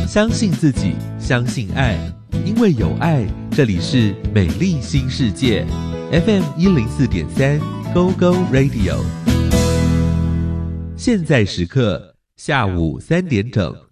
相信自己，相信爱，因为有爱，这里是美丽新世界 FM104.3 Go Go Radio。现在时刻下午3点整。